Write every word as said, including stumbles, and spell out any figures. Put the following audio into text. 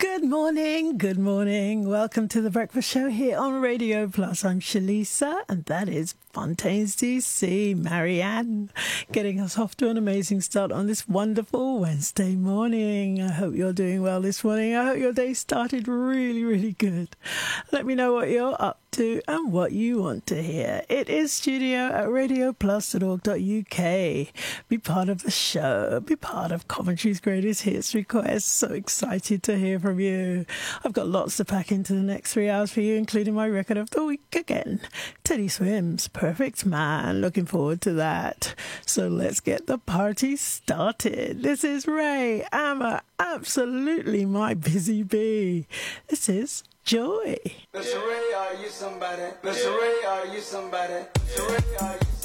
Good morning, good morning. Welcome to The Breakfast Show here on Radio Plus. I'm Shalisa, and that is Fontaines D C, Marianne, getting us off to an amazing start on this wonderful Wednesday morning. I hope you're doing well this morning. I hope your day started really, really good. Let me know what you're up to and what you want to hear. It is studio at radio plus dot org dot U K. Be part of the show. Be part of Coventry's Greatest Hits Request. So excited to hear from you. I've got lots to pack into the next three hours for you, including my record of the week again. Teddy Swims, Perfect Man. Looking forward to that. So let's get the party started. This is Ray Amma, absolutely my busy bee. This is Joy. Mister Ray, are you somebody? Mister Ray, are you somebody? Mister Ray, are you somebody?